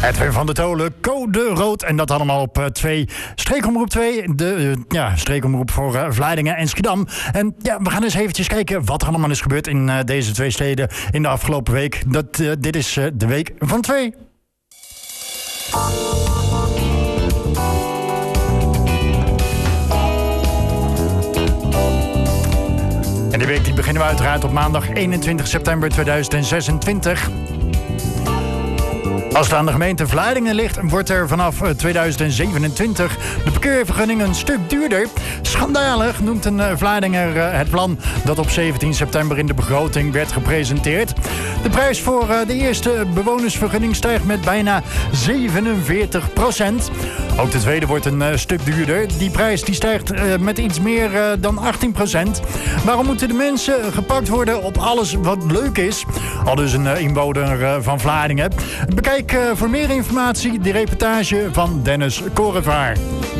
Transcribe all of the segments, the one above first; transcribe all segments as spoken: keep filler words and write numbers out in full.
Edwin van der Tolen, Code Rood. En dat allemaal op twee. Streekomroep twee, de uh, ja, streekomroep voor uh, Vlaardingen en Schiedam. En ja, we gaan eens eventjes kijken wat er allemaal is gebeurd in uh, deze twee steden in de afgelopen week. Dat, uh, dit is uh, de week van twee. En die week die beginnen we uiteraard op maandag eenentwintig september tweeduizend zesentwintig. Als het aan de gemeente Vlaardingen ligt, wordt er vanaf tweeduizend zevenentwintig de parkeervergunning een stuk duurder. Schandalig noemt een Vlaardinger het plan dat op zeventien september in de begroting werd gepresenteerd. De prijs voor de eerste bewonersvergunning stijgt met bijna zevenenveertig procent. Ook de tweede wordt een stuk duurder. Die prijs die stijgt met iets meer dan achttien procent. Waarom moeten de mensen gepakt worden op alles wat leuk is? Al dus een inwoner van Vlaardingen. Bekijk voor meer informatie de reportage van Dennis Korevaar.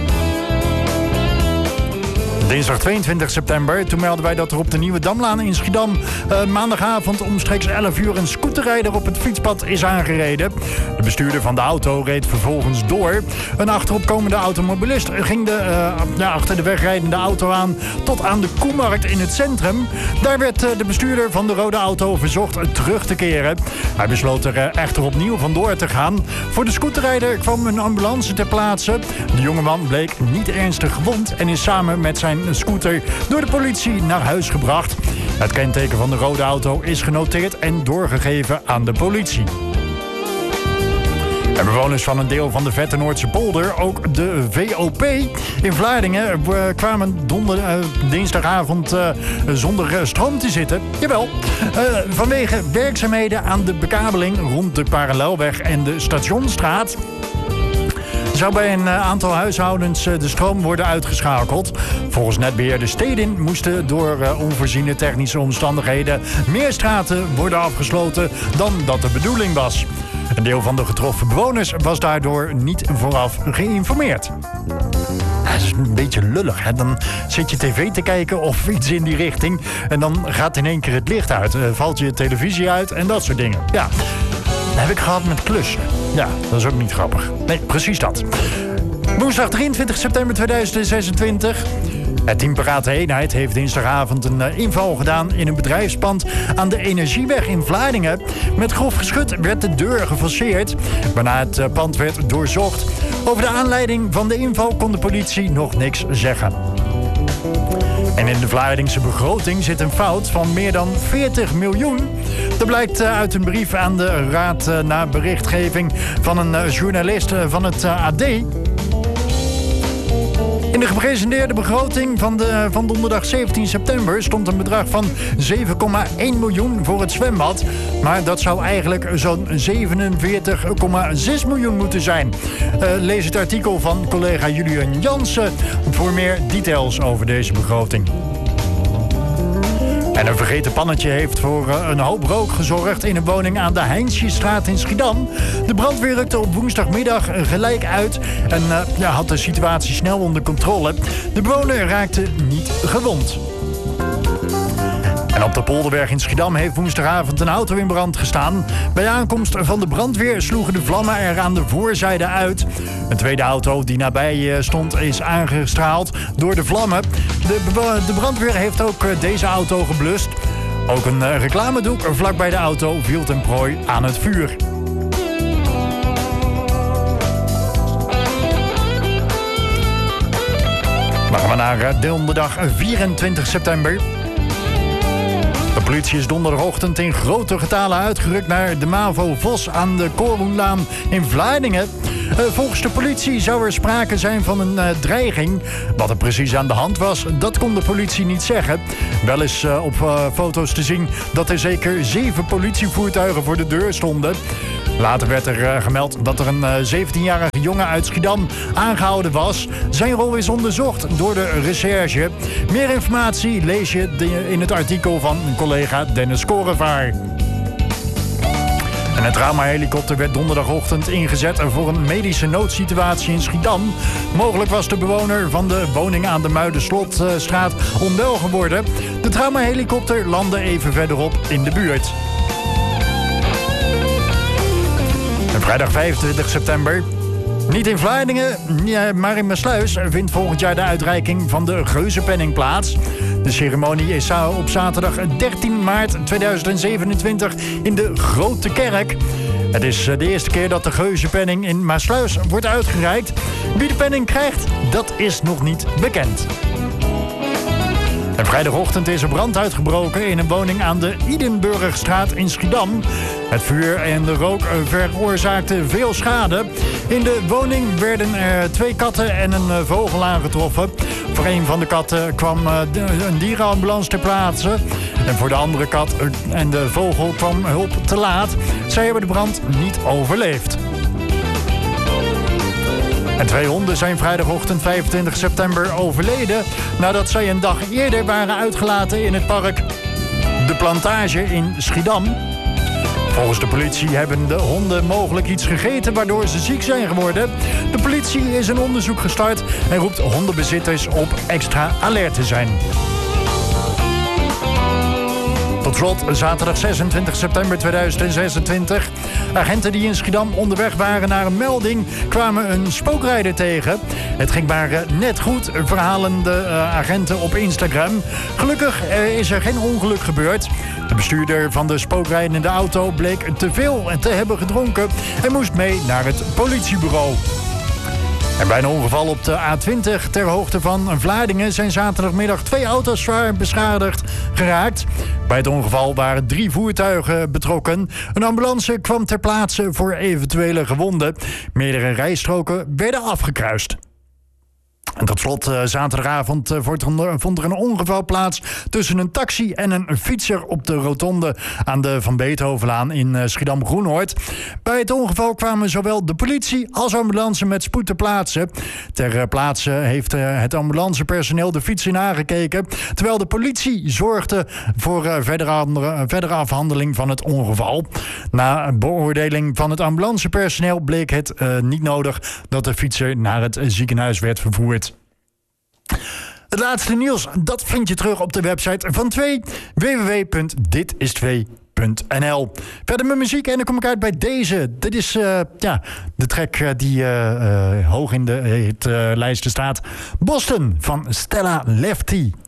Dinsdag tweeëntwintig september, toen melden wij dat er op de Nieuwe Damlaan in Schiedam uh, maandagavond omstreeks elf uur een scooterrijder op het fietspad is aangereden. De bestuurder van de auto reed vervolgens door. Een achteropkomende automobilist ging de, uh, ja, achter de wegrijdende auto aan tot aan de Koemarkt in het centrum. Daar werd uh, de bestuurder van de rode auto verzocht terug te keren. Hij besloot er uh, echter opnieuw vandoor te gaan. Voor de scooterrijder kwam een ambulance ter plaatse. De jongeman bleek niet ernstig gewond en is samen met zijn een scooter door de politie naar huis gebracht. Het kenteken van de rode auto is genoteerd en doorgegeven aan de politie. En bewoners van een deel van de Vette Noordse polder, ook de V O P in Vlaardingen, kwamen donder, uh, dinsdagavond uh, zonder uh, stroom te zitten. Jawel, uh, vanwege werkzaamheden aan de bekabeling rond de Parallelweg en de Stationsstraat zou bij een aantal huishoudens de stroom worden uitgeschakeld. Volgens netbeheerder Stedin moesten door onvoorziene technische omstandigheden meer straten worden afgesloten dan dat de bedoeling was. Een deel van de getroffen bewoners was daardoor niet vooraf geïnformeerd. Dat is een beetje lullig, hè? Dan zit je tv te kijken of iets in die richting en dan gaat in één keer het licht uit. Uh, valt je televisie uit en dat soort dingen. Ja, dat heb ik gehad met klussen. Ja, dat is ook niet grappig. Nee, precies dat. Woensdag drieëntwintig september tweeduizend zesentwintig. Het Team Parate Eenheid heeft dinsdagavond een inval gedaan in een bedrijfspand aan de Energieweg in Vlaardingen. Met grof geschut werd de deur geforceerd, waarna het pand werd doorzocht. Over de aanleiding van de inval kon de politie nog niks zeggen. En in de Vlaardingse begroting zit een fout van meer dan veertig miljoen. Dat blijkt uit een brief aan de Raad na berichtgeving van een journalist van het A D. In de gepresenteerde begroting van, de, van donderdag zeventien september stond een bedrag van zeven komma één miljoen voor het zwembad. Maar dat zou eigenlijk zo'n zevenenveertig komma zes miljoen moeten zijn. Uh, lees het artikel van collega Julian Jansen voor meer details over deze begroting. En een vergeten pannetje heeft voor een hoop rook gezorgd in een woning aan de Heinsjestraat in Schiedam. De brandweer rukte op woensdagmiddag gelijk uit en uh, ja, had de situatie snel onder controle. De bewoner raakte niet gewond. En op de Polderberg in Schiedam heeft woensdagavond een auto in brand gestaan. Bij aankomst van de brandweer sloegen de vlammen er aan de voorzijde uit. Een tweede auto die nabij stond is aangestraald door de vlammen. De, de brandweer heeft ook deze auto geblust. Ook een reclamedoek vlakbij de auto viel ten prooi aan het vuur. Dan gaan we naar donderdag vierentwintig september. De politie is donderdagochtend in grote getalen uitgerukt naar de MAVO Vos aan de Koolhoenlaan in Vlaardingen. Uh, volgens de politie zou er sprake zijn van een uh, dreiging. Wat er precies aan de hand was, dat kon de politie niet zeggen. Wel is uh, op uh, foto's te zien dat er zeker zeven politievoertuigen voor de deur stonden. Later werd er uh, gemeld dat er een uh, zeventienjarige jongen uit Schiedam aangehouden was. Zijn rol is onderzocht door de recherche. Meer informatie lees je de, in het artikel van collega Dennis Korevaar. En een traumahelikopter werd donderdagochtend ingezet voor een medische noodsituatie in Schiedam. Mogelijk was de bewoner van de woning aan de Muiderslotstraat onwel geworden. De traumahelikopter landde even verderop in de buurt. Vrijdag vijfentwintig september. Niet in Vlaardingen, maar in Maassluis vindt volgend jaar de uitreiking van de Geuzenpenning plaats. De ceremonie is op zaterdag dertien maart tweeduizend zevenentwintig in de Grote Kerk. Het is de eerste keer dat de Geuzenpenning in Maassluis wordt uitgereikt. Wie de penning krijgt, dat is nog niet bekend. En vrijdagochtend is er brand uitgebroken in een woning aan de Idenburgstraat in Schiedam. Het vuur en de rook veroorzaakten veel schade. In de woning werden er twee katten en een vogel aangetroffen. Voor een van de katten kwam een dierenambulance ter plaatse. En voor de andere kat en de vogel kwam hulp te laat. Zij hebben de brand niet overleefd. En twee honden zijn vrijdagochtend vijfentwintig september overleden nadat zij een dag eerder waren uitgelaten in het park De Plantage in Schiedam. Volgens de politie hebben de honden mogelijk iets gegeten waardoor ze ziek zijn geworden. De politie is een onderzoek gestart en roept hondenbezitters op extra alert te zijn. Tot slot, zaterdag zesentwintig september tweeduizend zesentwintig. Agenten die in Schiedam onderweg waren naar een melding kwamen een spookrijder tegen. Het ging maar net goed, verhalen de uh, agenten op Instagram. Gelukkig uh, is er geen ongeluk gebeurd. De bestuurder van de spookrijdende auto bleek te veel te hebben gedronken en moest mee naar het politiebureau. En bij een ongeval op de A twintig ter hoogte van Vlaardingen zijn zaterdagmiddag twee auto's zwaar beschadigd geraakt. Bij het ongeval waren drie voertuigen betrokken. Een ambulance kwam ter plaatse voor eventuele gewonden. Meerdere rijstroken werden afgekruist. En tot slot, uh, zaterdagavond uh, vond er een ongeval plaats tussen een taxi en een fietser op de rotonde aan de Van Beethovenlaan in uh, Schiedam-Groenhoord. Bij het ongeval kwamen zowel de politie als ambulance met spoed ter plaatse. Ter uh, plaatse heeft uh, het ambulancepersoneel de fietser nagekeken, terwijl de politie zorgde voor uh, verdere, andere, uh, verdere afhandeling van het ongeval. Na beoordeling van het ambulancepersoneel bleek het uh, niet nodig dat de fietser naar het ziekenhuis werd vervoerd. Het laatste nieuws, dat vind je terug op de website van twee, w w w punt dit is twee punt n l. Verder met muziek en dan kom ik uit bij deze. Dit is uh, ja, de track die uh, uh, hoog in de uh, lijsten staat. Boston van Stella Lefty.